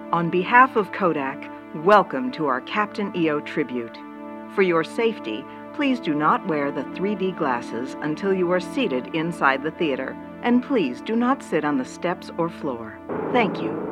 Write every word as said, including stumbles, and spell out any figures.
On behalf of Kodak, welcome to our Captain E O tribute. For your safety, please do not wear the three D glasses until you are seated inside the theater, and please do not sit on the steps or floor. Thank you.